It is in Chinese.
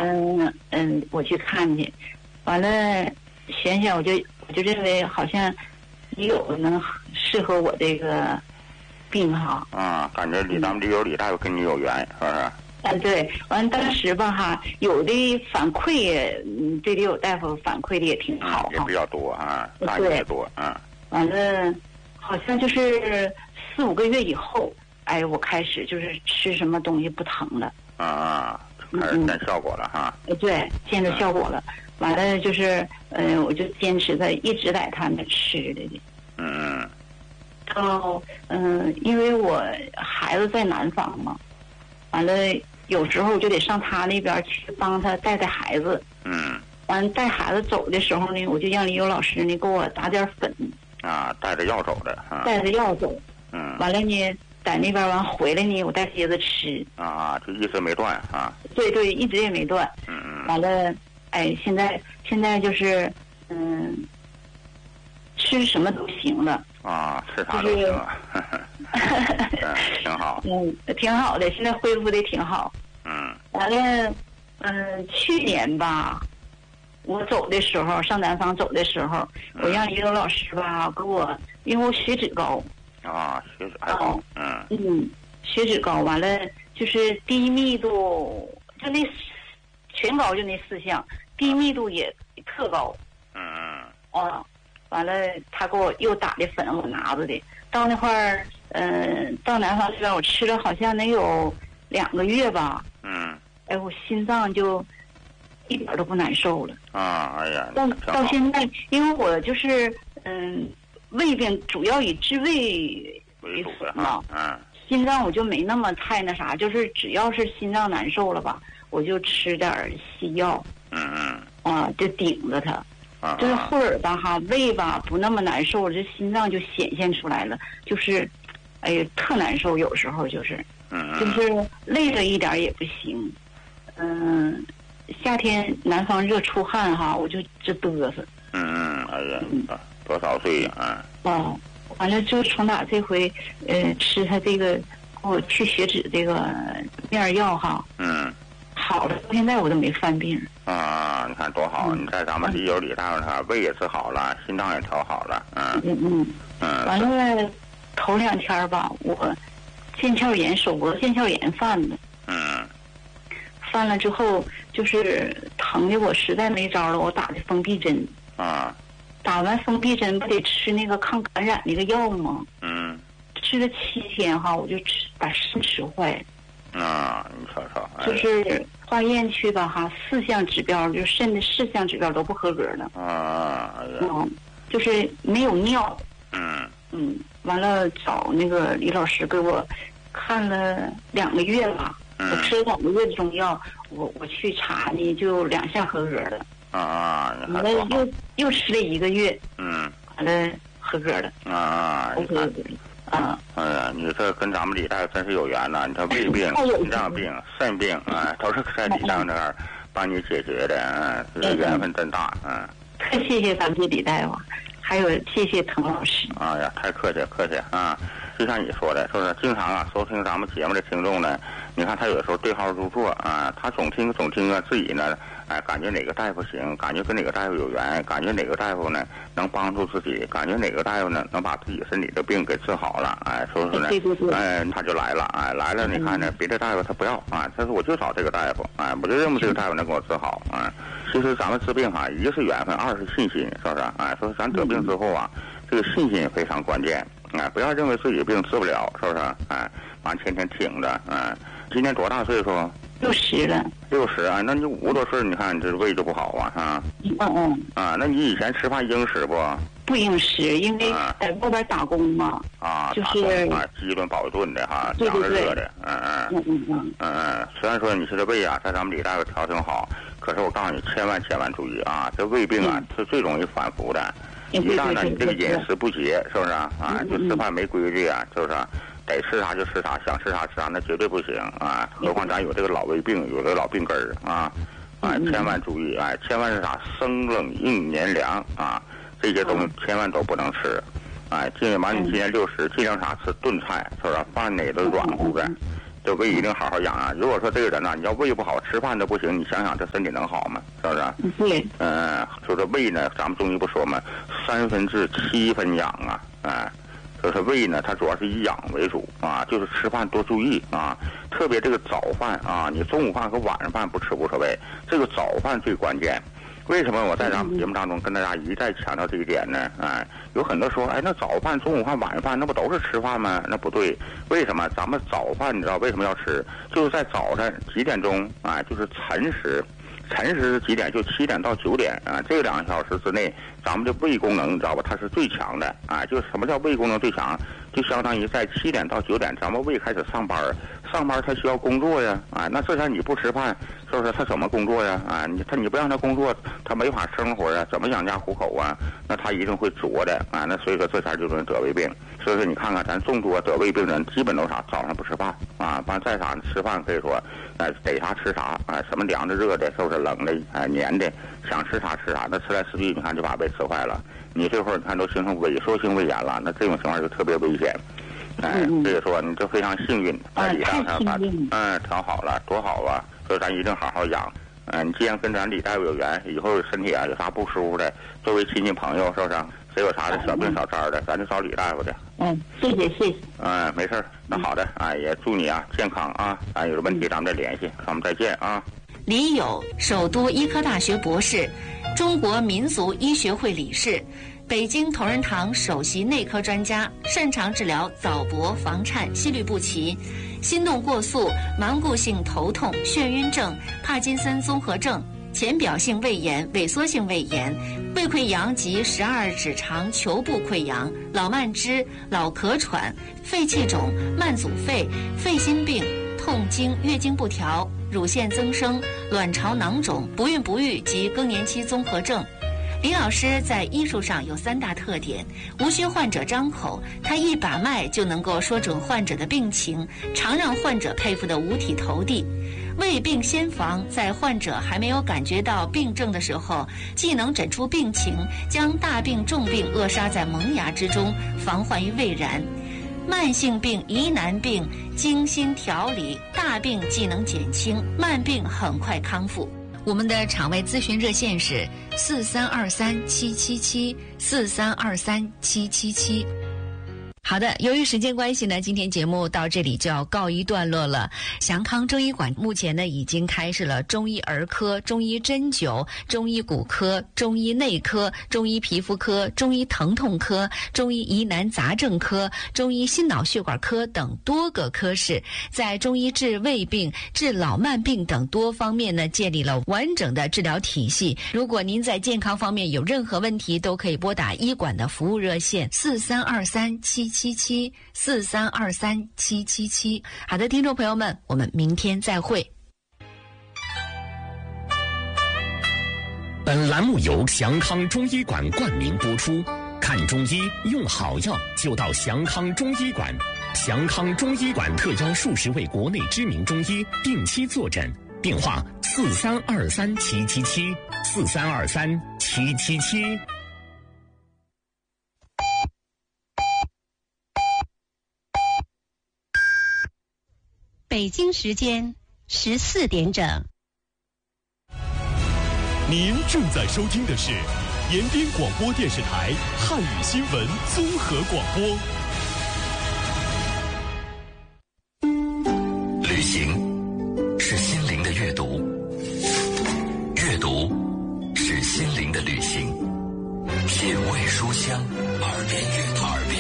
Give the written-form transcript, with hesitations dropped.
我去看去，完了选选，我就认为好像也有能适合我这个病哈。 感觉咱们李大夫跟你有缘，是不是？ 对，完当时吧哈，有的反馈也，对李友大夫反馈的也挺好， 也比较多啊， 对， 也多完了，好像就是4、5个月以后，哎，我开始就是吃什么东西不疼了。 开始见效果了哈。 对，见着效果了。完了就是，我就坚持一直在他那吃的。到因为我孩子在南方嘛，完了有时候就得上他那边去帮他带孩子。完带孩子走的时候呢，我就让李友老师呢给我打点粉。 带着药走的。 带着药走。完了呢，在那边完回来呢，我再接着吃。 就一直没断啊。 对，一直也没断。完了，哎，现在就是吃什么都行了。 吃啥都行了。挺好。 挺好的，现在恢复的挺好。完了，去年吧，我走的时候，上南方走的时候，我让李友老师吧给我，因为我血脂高。 血脂还高。 血脂高，完了就是低密度，就那全高就那4项，低密度也特高。完了他给我又打的粉，我拿着的。到那块儿，到南方这边我吃了好像能有2个月吧。哎，我心脏就一点都不难受了。 哎呀， 到现在，因为我就是胃病主要以治胃为主嘛。心脏我就没那么太那啥，就是只要是心脏难受了吧，我就吃点西药。就顶着它。就是后儿吧哈，胃吧不那么难受，这心脏就显现出来了，就是，哎呀，特难受，有时候就是，就是累了一点也不行。夏天南方热出汗哈，我就嘚瑟。 哎呀，多少岁呀？ 完了就从打这回吃他这个给我去血脂这个面药哈。好了，到现在我都没犯病。 你看多好！你在咱们李大夫他胃也治好了，心脏也调好了。 完了，头2天吧，我腱鞘炎，手脖腱鞘炎犯的。犯了之后，就是疼的我实在没招了，我打的封闭针。打完封闭针不得吃那个抗感染那个药吗？吃了7天哈，我就把肾吃坏了。 你瞅瞅， 就是化验去吧哈，4项指标就肾的4项指标都不合格了。就是没有尿。完了找那个李老师给我看了2个月吧。我吃了2个月的中药，我去查呢，就2项合格了。完了又吃了1个月。完了合格了。 哎呀，你这跟咱们李大夫真是有缘呐！你这胃病、心脏病、肾病都是在李大夫那儿帮你解决的。这缘分真大。 太谢谢咱们李大夫，还有谢谢滕老师。 哎呀，太客气啊！就像你说的，是不是？经常收听咱们节目的听众呢，你看他有的时候对号入座他总听自己呢，感觉哪个大夫行，感觉跟哪个大夫有缘，感觉哪个大夫呢能帮助自己，感觉哪个大夫呢能把自己身体的病给治好了，所以说呢，他就来了，来了，你看呢，别的大夫他不要但是我就找这个大夫，我就认为这个大夫能给我治好其实咱们治病一个是缘分，2是信心，是不是？所以咱得病之后这个信心非常关键。不要认为自己的病治不了，是不是？完天天挺着。今年多大岁数 ？60了。 60那你50多岁，你看你这胃就不好那你以前吃饭应食不？ 不应食，因为在外边打工嘛。就是饥一顿饱一顿的哈，凉着热的。虽然说你这个胃在咱们李大夫调挺好，可是我告诉你，千万注意这胃病是最容易反复的。一旦呢，你这个饮食不节，是不是就吃饭没规矩是不是？得吃啥就吃啥，想吃啥吃啥，那绝对不行何况咱有这个老胃病，有这个老病根儿千万注意千万是啥？生冷硬黏凉这些东西千万都不能吃尽量你今年60，尽量啥吃炖菜，是不是？饭呢也都软乎的， 这胃一定好好养啊。如果说这个人呢，你要胃不好，吃饭都不行，你想想这身体能好吗？是不是？ 对。 说这胃呢，咱们中医不说嘛，7/3分养啊，就是胃呢，它主要是以养为主啊，就是吃饭多注意啊，特别这个早饭啊，你中午饭和晚上饭不吃无所谓，这个早饭最关键。为什么我在咱们节目当中跟大家一再强调这一点呢？有很多说，那早饭、中午饭、晚饭那不都是吃饭吗？那不对，为什么？咱们早饭你知道为什么要吃？就是在早晨几点钟就是晨时。晨时是几点？就7点到9点啊，这2个小时之内，咱们的胃功能你知道吧？它是最强的就是什么叫胃功能最强？就相当于在7点到9点，咱们胃开始上班，它需要工作呀那这前你不吃饭，是不是？他怎么工作呀你不让他工作，他没法生活怎么养家糊口啊？那他一定会浊的那所以说这前就能得胃病。所以说你看看咱众多得胃病人，基本都啥？早上不吃饭完再啥吃饭可以说逮啥吃啥什么凉的热的，是不是？冷的黏的，想吃啥吃啥，那吃来吃去，你看就把胃吃坏了。你这会儿你看都形成萎缩性胃炎了，那这种情况就特别危险。所以说你就非常幸运，在李大夫把调好了，多好啊！所以咱一定好好养。你既然跟咱李大夫有缘，以后身体有啥不舒服的，作为亲戚朋友，是不是？谁有啥的小病小灾的，咱就找李大夫去。 谢谢。 没事儿。那好的也祝你健康有问题咱们再联系，咱们再见李友，首都医科大学博士，中国民族医学会理事，北京同仁堂首席内科专家，擅长治疗早搏、房颤、心律不齐、心动过速、顽固性头痛、眩晕症、帕金森综合症、浅表性胃炎、萎缩性胃炎、胃溃疡及12指肠球部溃疡、老慢支、老咳喘、肺气肿、慢阻肺、肺心病、痛经、月经不调、乳腺增生、卵巢囊肿、不孕不育及更年期综合症。李老师在医术上有3大特点：无需患者张口，他一把脉就能够说准患者的病情，常让患者佩服得五体投地。胃病先防，在患者还没有感觉到病症的时候，既能诊出病情，将大病重病扼杀在萌芽之中，防患于未然。慢性病、疑难病精心调理，大病既能减轻，慢病很快康复。我们的场外咨询热线是43237774323777。好的，由于时间关系呢，今天节目到这里就要告一段落了。祥康中医馆目前呢已经开设了中医儿科、中医针灸、中医骨科、中医内科、中医皮肤科、中医疼痛科、中医疑难杂症科、中医心脑血管科等多个科室，在中医治胃病、治老慢病等多方面呢建立了完整的治疗体系。如果您在健康方面有任何问题，都可以拨打医馆的服务热线43237774323777。好的，听众朋友们，我们明天再会。 本栏目由祥康中医馆冠名播出。看中医用好药就到祥康中医馆。祥康中医馆特邀数十位国内知名中医定期坐诊，电话43237774323777。 北京时间14点整。 您正在收听的是延边广播电视台汉语新闻综合广播。 旅行是心灵的阅读，阅读是心灵的旅行。品味书香，耳边阅读。